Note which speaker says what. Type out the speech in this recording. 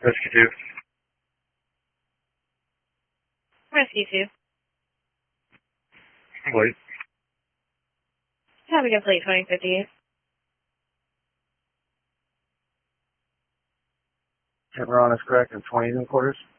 Speaker 1: Rescue 2.
Speaker 2: Rescue 2.
Speaker 1: Wait.
Speaker 2: Copy complete 2058.
Speaker 1: Everyone is correct in 20 and quarters.